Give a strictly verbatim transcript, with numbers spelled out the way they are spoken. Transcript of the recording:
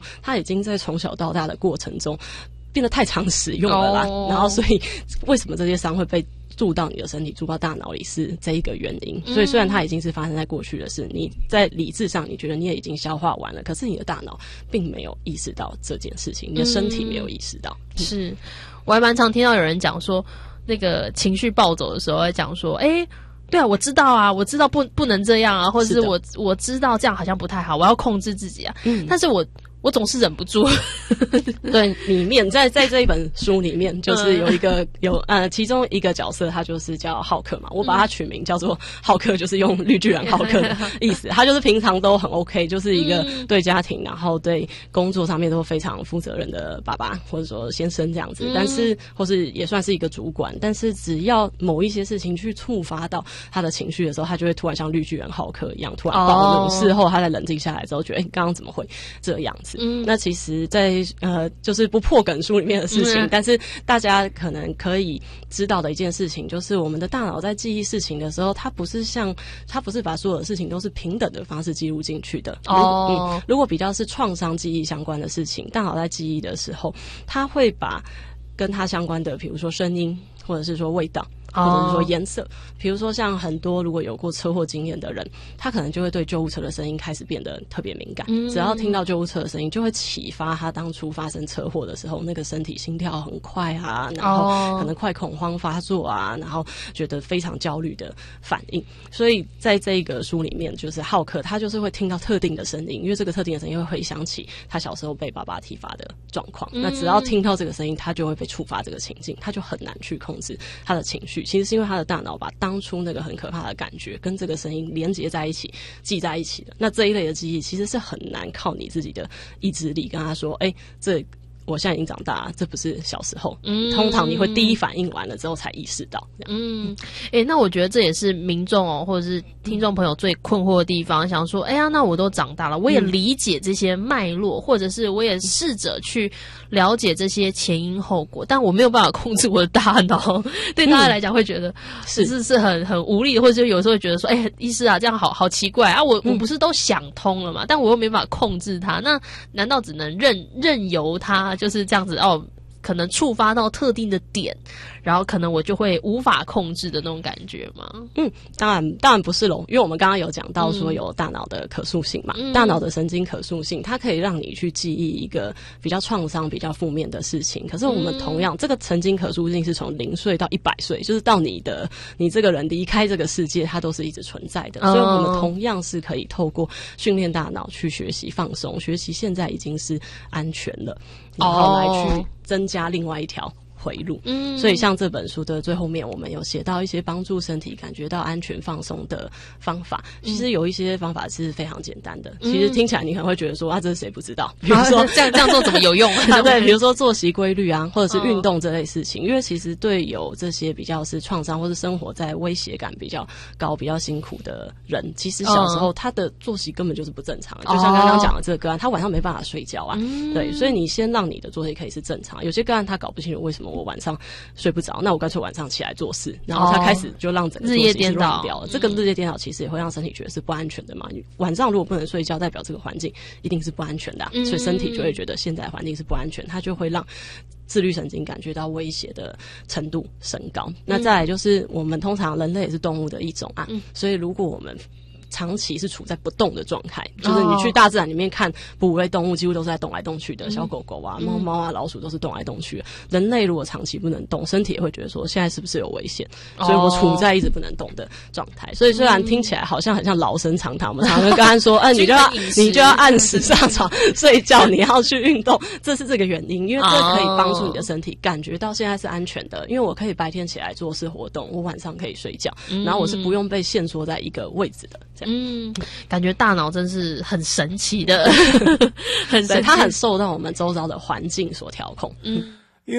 它已经在从小到大的过程中变得太常使用了啦。 哦、 然后所以为什么这些伤会被住到你的身体，住到大脑里是这一个原因。所以虽然它已经是发生在过去的事，你在理智上你觉得你也已经消化完了，可是你的大脑并没有意识到这件事情，你的身体没有意识到。 嗯、是，我还蛮常听到有人讲说，那个情绪暴走的时候会讲说，哎。对啊，我知道啊，我知道不不能这样啊，或者是我我知道这样好像不太好，我要控制自己啊。嗯，但是我我总是忍不住。 对，里面在在这一本书里面，就是有一个有呃，其中一个角色他就是叫浩克嘛，我把他取名叫做浩克，就是用绿巨人浩克的意思。他就是平常都很 OK， 就是一个对家庭然后对工作上面都非常负责任的爸爸或者说先生这样子，但是或是也算是一个主管，但是只要某一些事情去触发到他的情绪的时候，他就会突然像绿巨人浩克一样突然暴怒。Oh. 事后他在冷静下来之后，觉得哎，刚刚怎么会这样子？嗯，那其实在，在呃，就是不破梗书里面的事情，嗯、但是大家可能可以知道的一件事情，就是我们的大脑在记忆事情的时候，它不是像它不是把所有的事情都是平等的方式记录进去的。哦、嗯，如果比较是创伤记忆相关的事情，大脑在记忆的时候，它会把跟它相关的，比如说声音，或者是说味道。或者是说颜色，比如说像很多如果有过车祸经验的人，他可能就会对救护车的声音开始变得特别敏感。嗯、只要听到救护车的声音，就会启发他当初发生车祸的时候，那个身体心跳很快啊，然后可能快恐慌发作啊，然后觉得非常焦虑的反应。所以在这个书里面，就是浩克他就是会听到特定的声音，因为这个特定的声音会回想起他小时候被爸爸体罚的状况。嗯、那只要听到这个声音，他就会被触发这个情境，他就很难去控制他的情绪。其实是因为他的大脑把当初那个很可怕的感觉跟这个声音连接在一起，记在一起的。那这一类的记忆其实是很难靠你自己的意志力跟他说，哎，这我现在已经长大了，这不是小时候。嗯，通常你会第一反应完了之后才意识到。 嗯，诶，那我觉得这也是民众哦，或者是听众朋友最困惑的地方，想说，哎呀，那我都长大了，我也理解这些脉络，嗯、或者是我也试着去了解这些前因后果，但我没有办法控制我的大脑。对大家来讲，会觉得是是是很很无力，或者就有时候会觉得说，哎，医师啊，这样好好奇怪啊，我我不是都想通了嘛，但我又没办法控制它，那难道只能任任由它？就是这样子哦，可能触发到特定的点，然后可能我就会无法控制的那种感觉吗？ 嗯，当然当然不是咯，因为我们刚刚有讲到说有大脑的可塑性嘛，嗯、大脑的神经可塑性，它可以让你去记忆一个比较创伤、比较负面的事情。可是我们同样，嗯、这个神经可塑性是从零岁到一百岁，就是到你的你这个人离开这个世界，它都是一直存在的。哦、所以我们同样是可以透过训练大脑去学习放松，学习现在已经是安全了。然后来去增加另外一条回路。嗯，所以像这本书的最后面，我们有写到一些帮助身体感觉到安全放松的方法。其实有一些方法是非常简单的，嗯、其实听起来你可能会觉得说啊，这是谁不知道？比如说、啊、 这样这样做怎么有用？ 啊，对，比如说作息规律啊，或者是运动这类事情。哦、因为其实对有这些比较是创伤或是生活在威胁感比较高、比较辛苦的人，其实小时候他的作息根本就是不正常的。哦、就像刚刚讲的这个个案，他晚上没办法睡觉啊。嗯、对，所以你先让你的作息可以是正常。有些个案他搞不清楚为什么我晚上睡不着，那我干脆晚上起来做事，然后他开始就让整个作息是乱掉了。这个日夜颠倒其实也会让身体觉得是不安全的嘛。晚上如果不能睡觉，代表这个环境一定是不安全的、啊，嗯、所以身体就会觉得现在环境是不安全，它就会让自律神经感觉到威胁的程度升高。嗯、那再来就是我们通常人类也是动物的一种啊，嗯、所以如果我们长期是处在不动的状态，就是你去大自然里面看哺乳类动物几乎都是在动来动去的，小狗狗啊、猫猫啊、老鼠都是动来动去的。人类如果长期不能动，身体也会觉得说现在是不是有危险，所以我处在一直不能动的状态。所以虽然听起来好像很像老生常谈，我们常常跟他说，嗯、呃，你就要你就要按时上床睡觉，你要去运动，这是这个原因，因为这可以帮助你的身体感觉到现在是安全的，因为我可以白天起来做事活动，我晚上可以睡觉，然后我是不用被限缩在一个位置的。 嗯，感觉大脑真是很神奇的，很神奇， 它很受到我们周遭的环境所调控。嗯。